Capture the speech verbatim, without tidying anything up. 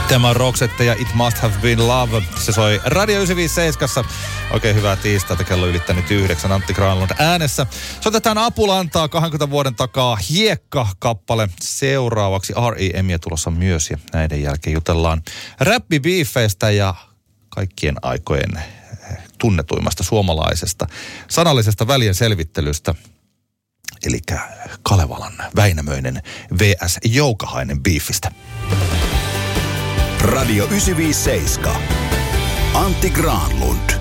Tämä on Roxette ja It Must Have Been Love. Se soi Radio yhdeksänsataaviisikymmentäseitsemän. Oikein hyvää tiistaita, kello ylittänyt yhdeksän. Antti Granlund äänessä. Soitetaan Apulantaa kaksikymmentä vuoden takaa Hiekka-kappale. Seuraavaksi R E M tulossa myös ja näiden jälkeen jutellaan räppibiifeistä ja kaikkien aikojen tunnetuimmasta suomalaisesta sanallisesta välien selvittelystä. Eli Kalevalan Väinämöinen V S Joukahainen biifistä. Radio yhdeksänsataaviisikymmentäseitsemän. Antti Granlund.